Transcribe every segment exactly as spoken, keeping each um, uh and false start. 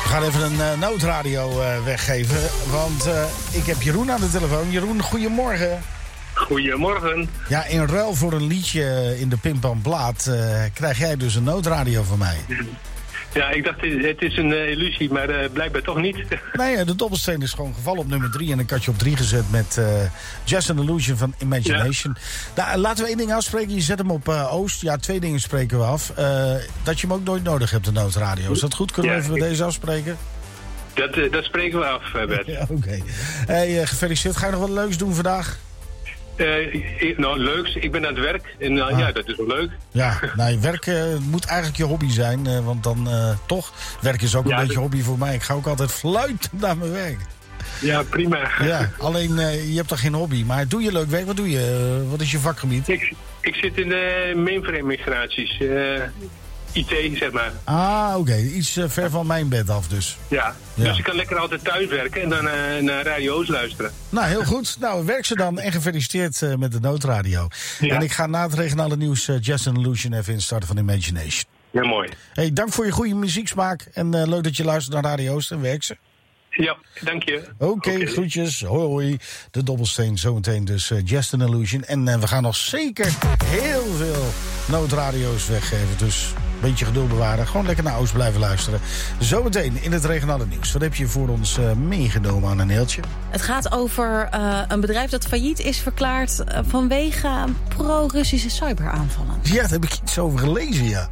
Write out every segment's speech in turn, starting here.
gaan even een uh, noodradio uh, weggeven, want uh, ik heb Jeroen aan de telefoon. Jeroen, goedemorgen. Goedemorgen. Ja, in ruil voor een liedje in de Pimpam Plaat uh, krijg jij dus een noodradio van mij. Ja, ik dacht, het is een uh, illusie, maar uh, blijkbaar toch niet. Nee, de dobbelsteen is gewoon gevallen op nummer drie. En ik had je op drie gezet met uh, Just an Illusion van Imagination. Ja. Nou, laten we één ding afspreken. Je zet hem op uh, Oost. Ja, twee dingen spreken we af. Uh, dat je hem ook nooit nodig hebt, de noodradio. Is dat goed? Kunnen we ja, even ik... deze afspreken? Dat, uh, dat spreken we af, uh, Bert. Ja, oké. Okay. Hey, uh, gefeliciteerd. Ga je nog wat leuks doen vandaag? Uh, ik, nou, leuks. Ik ben aan het werk. En uh, ah. ja, dat is wel leuk. Ja, nou, werk uh, moet eigenlijk je hobby zijn. Uh, want dan uh, toch, werk is ook een ja, beetje dat... hobby voor mij. Ik ga ook altijd fluiten naar mijn werk. Ja, prima. Ja, alleen uh, je hebt toch geen hobby. Maar doe je leuk werk? Wat doe je? Uh, wat is je vakgebied? Ik, ik zit in de mainframe migraties. Uh, I T, zeg maar. Ah, oké. Okay. Iets uh, ver van mijn bed af dus. Ja, ja, dus ik kan lekker altijd thuis werken en dan uh, naar radio's luisteren. Nou, heel goed. Nou, werk ze dan en gefeliciteerd uh, met de noodradio. Ja. En ik ga na het regionale nieuws uh, Just an Illusion even instarten van Imagination. Ja, mooi. Hey, dank voor je goede muzieksmaak en uh, leuk dat je luistert naar radio's en werk ze. Ja, dank je. Oké, okay, okay. Groetjes. Hoi, hoi. De dobbelsteen zometeen dus uh, Just an Illusion. En uh, we gaan nog zeker heel veel noodradio's weggeven. Dus een beetje geduld bewaren. Gewoon lekker naar Oost blijven luisteren. Zometeen in het regionale nieuws. Wat heb je voor ons uh, meegenomen aan een heeltje? Het gaat over uh, een bedrijf dat failliet is verklaard uh, vanwege pro-Russische cyberaanvallen. Ja, daar heb ik iets over gelezen, ja.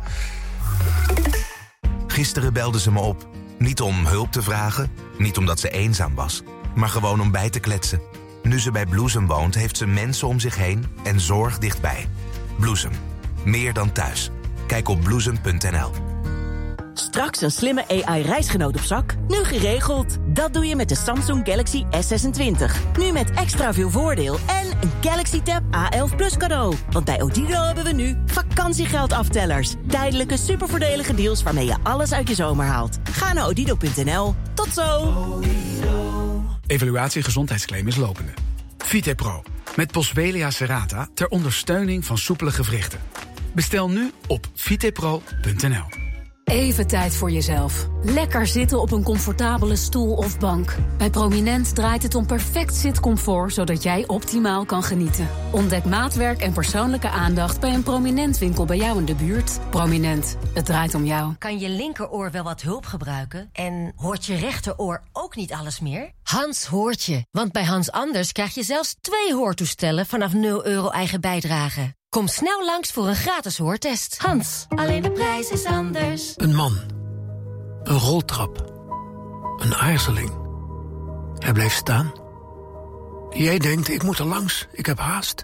Gisteren belde ze me op. Niet om hulp te vragen, niet omdat ze eenzaam was, maar gewoon om bij te kletsen. Nu ze bij Bloesem woont, heeft ze mensen om zich heen en zorg dichtbij. Bloesem. Meer dan thuis. Kijk op bloesem punt n l. Straks een slimme A I-reisgenoot op zak? Nu geregeld. Dat doe je met de Samsung Galaxy S zesentwintig. Nu met extra veel voordeel en een Galaxy Tab A elf Plus cadeau. Want bij Odido hebben we nu vakantiegeldaftellers. Tijdelijke supervoordelige deals waarmee je alles uit je zomer haalt. Ga naar odido punt n l. Tot zo! Evaluatie gezondheidsclaim is lopende. Vitepro. Met Boswellia serrata ter ondersteuning van soepele gewrichten. Bestel nu op vitepro punt n l. Even tijd voor jezelf. Lekker zitten op een comfortabele stoel of bank. Bij Prominent draait het om perfect zitcomfort, zodat jij optimaal kan genieten. Ontdek maatwerk en persoonlijke aandacht bij een Prominent winkel bij jou in de buurt. Prominent, het draait om jou. Kan je linkeroor wel wat hulp gebruiken? En hoort je rechteroor ook niet alles meer? Hans hoort je, want bij Hans Anders krijg je zelfs twee hoortoestellen vanaf nul euro eigen bijdrage. Kom snel langs voor een gratis hoortest. Hans, alleen de prijs is anders. Een man. Een roltrap. Een aarzeling. Hij blijft staan. Jij denkt, ik moet er langs, ik heb haast.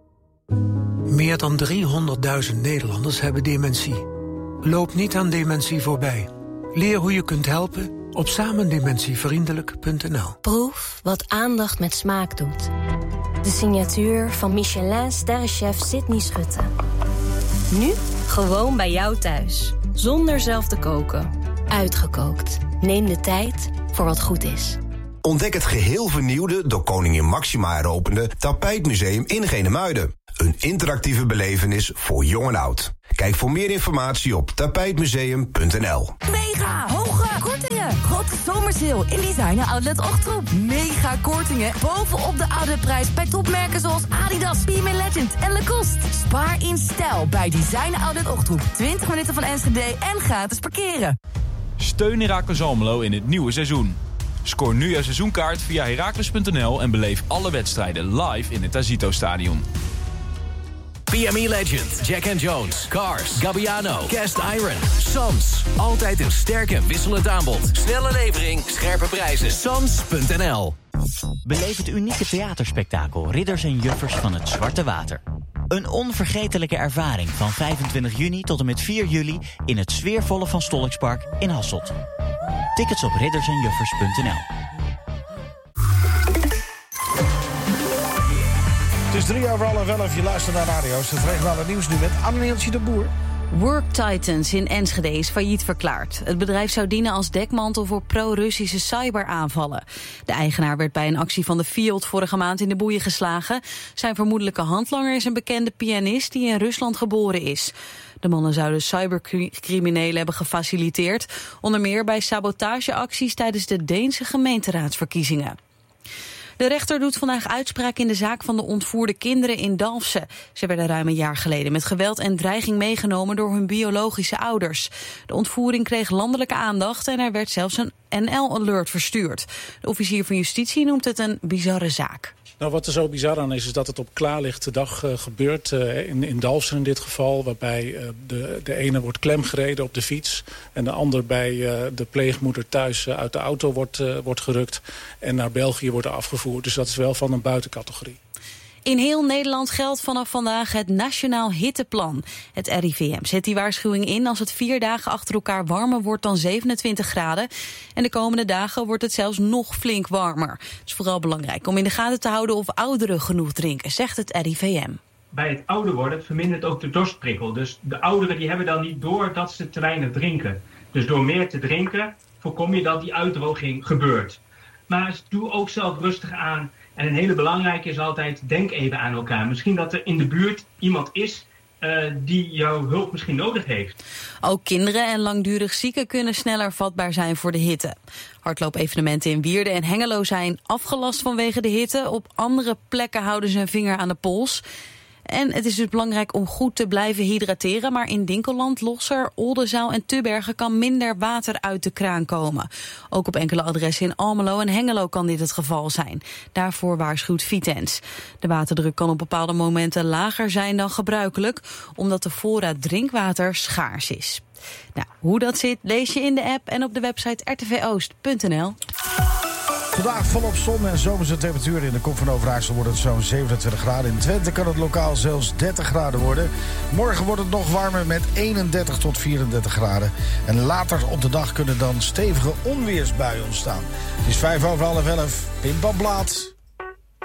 Meer dan driehonderdduizend Nederlanders hebben dementie. Loop niet aan dementie voorbij. Leer hoe je kunt helpen op samendementievriendelijk punt n l. Proef wat aandacht met smaak doet. De signatuur van Michelin-sterrenchef Sydney Schutte. Nu gewoon bij jou thuis. Zonder zelf te koken. Uitgekookt. Neem de tijd voor wat goed is. Ontdek het geheel vernieuwde, door koningin Máxima heropende Tapijtmuseum in Genemuiden. Een interactieve belevenis voor jong en oud. Kijk voor meer informatie op tapijtmuseum punt n l. Mega hoge kortingen. Grote zomersale in Designer Outlet Ochtroep. Mega kortingen bovenop de outletprijs bij topmerken zoals Adidas, P M A Legend en Lacoste. Spaar in stijl bij Designer Outlet Ochtroep. twintig minuten van Enschede en gratis parkeren. Steun Heracles Almelo in het nieuwe seizoen. Scoor nu je seizoenkaart via heracles punt n l en beleef alle wedstrijden live in het Azito-stadion. P M E Legend, Jack and Jones, Cars, Gabbiano, Cast Iron, Sams. Altijd een sterk en wisselend aanbod. Snelle levering, scherpe prijzen. Sams punt n l. Beleef het unieke theaterspektakel Ridders en Juffers van het Zwarte Water. Een onvergetelijke ervaring van vijfentwintig juni tot en met vier juli... in het sfeervolle Van Stolkspark in Hasselt. Tickets op ridders en juffers punt n l. Het is drie over half elf, je luistert naar radio's. Het regionale nieuws nu met Anne-Neeltje de Boer. Work Titans in Enschede is failliet verklaard. Het bedrijf zou dienen als dekmantel voor pro-Russische cyberaanvallen. De eigenaar werd bij een actie van de Fiat vorige maand in de boeien geslagen. Zijn vermoedelijke handlanger is een bekende pianist die in Rusland geboren is. De mannen zouden cybercriminelen hebben gefaciliteerd, onder meer bij sabotageacties tijdens de Deense gemeenteraadsverkiezingen. De rechter doet vandaag uitspraak in de zaak van de ontvoerde kinderen in Dalfsen. Ze werden ruim een jaar geleden met geweld en dreiging meegenomen door hun biologische ouders. De ontvoering kreeg landelijke aandacht en er werd zelfs een N L-alert verstuurd. De officier van justitie noemt het een bizarre zaak. Nou, wat er zo bizar aan is, is dat het op klaarlichte dag uh, gebeurt. Uh, in, in Dalfsen in dit geval, waarbij uh, de, de ene wordt klemgereden op de fiets en de ander bij uh, de pleegmoeder thuis uh, uit de auto wordt, uh, wordt gerukt en naar België wordt afgevoerd. Dus dat is wel van een buitencategorie. In heel Nederland geldt vanaf vandaag het Nationaal Hitteplan. Het R I V M zet die waarschuwing in als het vier dagen achter elkaar warmer wordt dan zevenentwintig graden. En de komende dagen wordt het zelfs nog flink warmer. Het is vooral belangrijk om in de gaten te houden of ouderen genoeg drinken, zegt het R I V M. Bij het ouder worden vermindert ook de dorstprikkel. Dus de ouderen die hebben dan niet door dat ze te weinig drinken. Dus door meer te drinken voorkom je dat die uitdroging gebeurt. Maar doe ook zelf rustig aan. En een hele belangrijke is altijd, denk even aan elkaar. Misschien dat er in de buurt iemand is uh, die jouw hulp misschien nodig heeft. Ook kinderen en langdurig zieken kunnen sneller vatbaar zijn voor de hitte. Hardloopevenementen in Wierden en Hengelo zijn afgelast vanwege de hitte. Op andere plekken houden ze een vinger aan de pols. En het is dus belangrijk om goed te blijven hydrateren. Maar in Dinkeland, Losser, Oldenzaal en Tubbergen kan minder water uit de kraan komen. Ook op enkele adressen in Almelo en Hengelo kan dit het geval zijn. Daarvoor waarschuwt Vitens. De waterdruk kan op bepaalde momenten lager zijn dan gebruikelijk, omdat de voorraad drinkwater schaars is. Nou, hoe dat zit lees je in de app en op de website r t v oost punt n l. Vandaag volop zon en zomerse temperaturen. In de Kop van Overijssel wordt het zo'n zevenentwintig graden. In Twente kan het lokaal zelfs dertig graden worden. Morgen wordt het nog warmer met eenendertig tot vierendertig graden. En later op de dag kunnen dan stevige onweersbuien ontstaan. Het is vijf over half elf. Pim Pam Blaat.